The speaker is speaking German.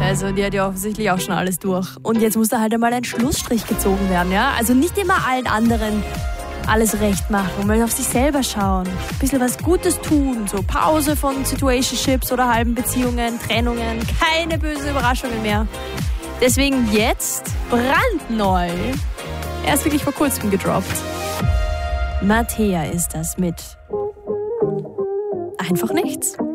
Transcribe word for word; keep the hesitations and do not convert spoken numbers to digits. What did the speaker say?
Also die hat ja offensichtlich auch schon alles durch. Und jetzt muss da halt einmal ein Schlussstrich gezogen werden, ja? Also nicht immer allen anderen alles recht machen, mal auf sich selber schauen. Ein bisschen was Gutes tun, so Pause von Situationships oder halben Beziehungen, Trennungen, keine bösen Überraschungen mehr. Deswegen jetzt brandneu, erst wirklich vor kurzem gedroppt. Mattea ist das mit Einfach nichts.